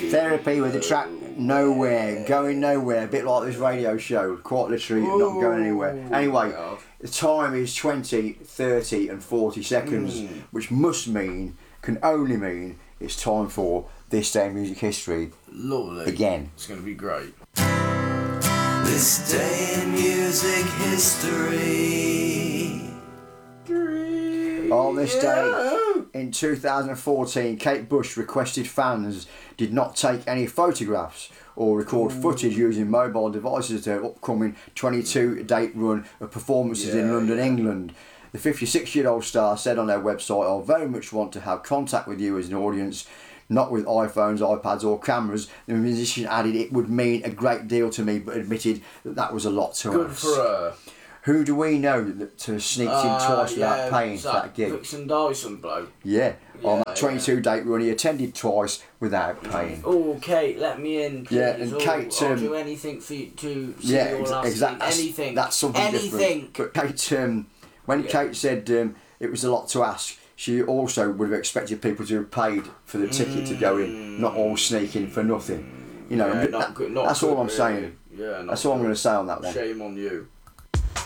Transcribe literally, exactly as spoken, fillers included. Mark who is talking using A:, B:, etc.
A: Therapy with the track Nowhere, going nowhere, a bit like this radio show, quite literally not going anywhere. Anyway, the time is twenty, thirty and forty seconds, mm. which must mean, can only mean, it's time for This Day in Music History.
B: Lovely.
A: Again.
B: It's going to be great. This Day in Music History.
A: On this day in two thousand fourteen, Kate Bush requested fans did not take any photographs or record Ooh. footage using mobile devices to her upcoming twenty-two date run of performances yeah, in London, yeah. England. The fifty-six-year-old star said on her website, "I very much want to have contact with you as an audience, not with iPhones, iPads or cameras." The musician added it would mean a great deal to me, but admitted that that was a lot to
B: Good
A: us.
B: Good for her.
A: Who do we know that to sneaked
B: uh,
A: in twice
B: yeah,
A: without paying for that gig?
B: Vixen Dyson bloke.
A: Yeah,
B: yeah
A: on that twenty-two
B: yeah.
A: date run, he attended twice without paying.
B: Oh, Kate, let me in, please.
A: Yeah, and
B: oh,
A: Kate,
B: I'll
A: um,
B: do anything for you to see
A: yeah,
B: your last
A: exactly.
B: That's, anything.
A: That's something
B: anything.
A: different. But Kate, um, when
B: yeah.
A: Kate said um, it was a lot to ask, she also would have expected people to have paid for the ticket mm. to go in, not all sneaking for nothing. You know,
B: yeah,
A: that,
B: not good, not
A: that's
B: good,
A: all I'm
B: really.
A: saying.
B: Yeah,
A: that's all I'm going to say on that one.
B: Shame on you.